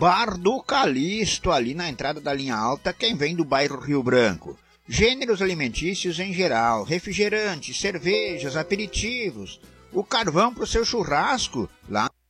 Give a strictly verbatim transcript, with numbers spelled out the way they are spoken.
Bar do Calixto, ali na entrada da linha alta, quem vem do bairro Rio Branco. Gêneros alimentícios em geral, refrigerantes, cervejas, aperitivos, o carvão para o seu churrasco, lá